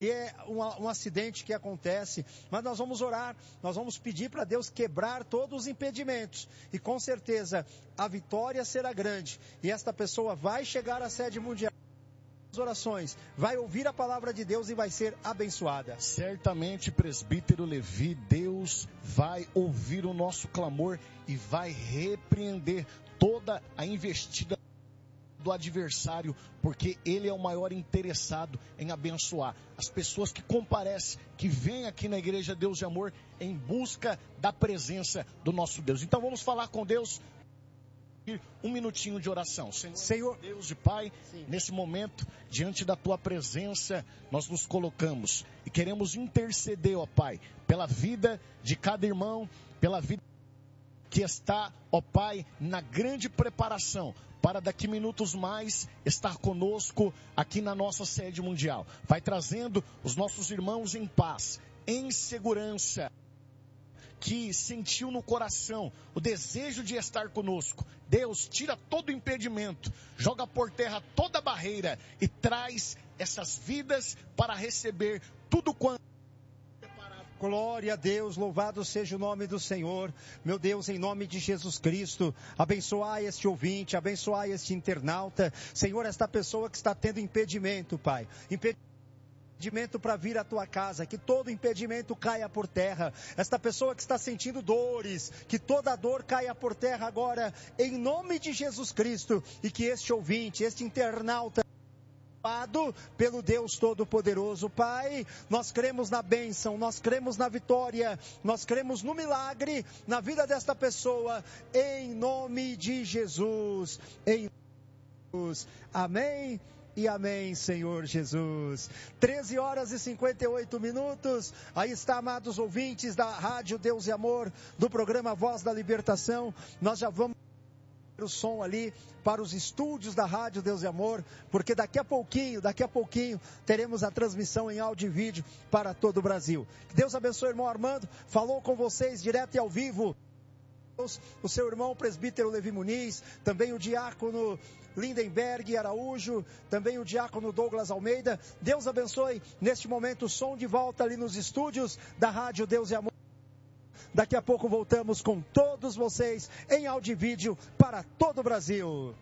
E é um acidente que acontece, mas nós vamos orar, nós vamos pedir para Deus quebrar todos os impedimentos. E com certeza a vitória será grande. E esta pessoa vai chegar à sede mundial. Orações, vai ouvir a palavra de Deus e vai ser abençoada. Certamente, presbítero Levi, Deus vai ouvir o nosso clamor e vai repreender toda a investida do adversário, porque ele é o maior interessado em abençoar as pessoas que comparecem, que vêm aqui na Igreja Deus de Amor em busca da presença do nosso Deus. Então vamos falar com Deus. Um minutinho de oração. Senhor Deus e Pai, sim, nesse momento, diante da Tua presença, nós nos colocamos e queremos interceder, ó Pai, pela vida de cada irmão, pela vida que está, ó Pai, na grande preparação para daqui minutos mais estar conosco aqui na nossa sede mundial. Vai trazendo os nossos irmãos em paz, em segurança, que sentiu no coração o desejo de estar conosco. Deus, tira todo o impedimento, joga por terra toda a barreira e traz essas vidas para receber tudo quanto. Glória a Deus, louvado seja o nome do Senhor. Meu Deus, em nome de Jesus Cristo, abençoai este ouvinte, abençoai este internauta. Senhor, esta pessoa que está tendo impedimento, Pai, impedimento para vir à tua casa, que todo impedimento caia por terra. Esta pessoa que está sentindo dores, que toda dor caia por terra agora, em nome de Jesus Cristo, e que este ouvinte, este internauta, pelo Deus Todo-Poderoso. Pai, nós cremos na bênção, nós cremos na vitória, nós cremos no milagre na vida desta pessoa, em nome de Jesus, em Jesus. Amém e amém, Senhor Jesus. 13 horas e 58 minutos, aí está, amados ouvintes da Rádio Deus e Amor, do programa Voz da Libertação. Nós já vamos o som ali para os estúdios da Rádio Deus e Amor, porque daqui a pouquinho teremos a transmissão em áudio e vídeo para todo o Brasil. Que Deus abençoe o irmão Armando, falou com vocês direto e ao vivo o seu irmão presbítero Levi Muniz, também o diácono Lindenberg Araújo, também o diácono Douglas Almeida. Deus abençoe neste momento o som de volta ali nos estúdios da Rádio Deus e Amor. Daqui a pouco voltamos com todos vocês em áudio e vídeo para todo o Brasil.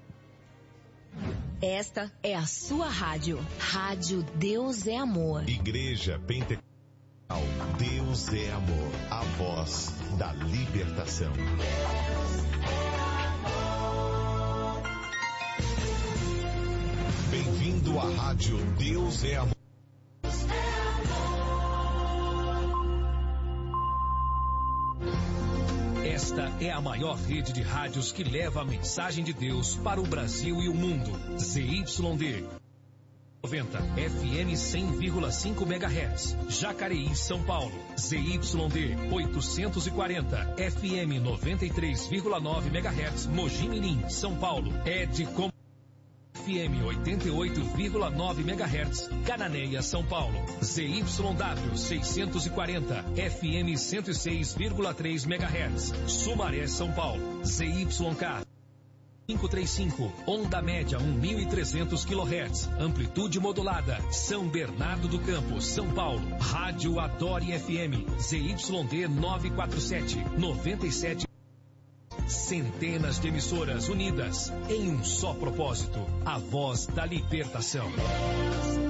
Esta é a sua rádio. Rádio Deus é Amor. Igreja Pentecostal Deus é Amor. A voz da libertação. Bem-vindo à Rádio Deus é Amor. Esta é a maior rede de rádios que leva a mensagem de Deus para o Brasil e o mundo. ZYD 90 FM 100,5 MHz, Jacareí, São Paulo. ZYD 840 FM 93,9 MHz, Mogi Mirim, São Paulo. Edcom FM 88,9 MHz, Cananéia, São Paulo. ZYW 640 FM 106,3 MHz, Sumaré, São Paulo. ZYK 535, onda média 1.300 kHz, amplitude modulada, São Bernardo do Campo, São Paulo. Rádio Adore FM, ZYD 947, 97. Centenas de emissoras unidas em um só propósito, a voz da libertação.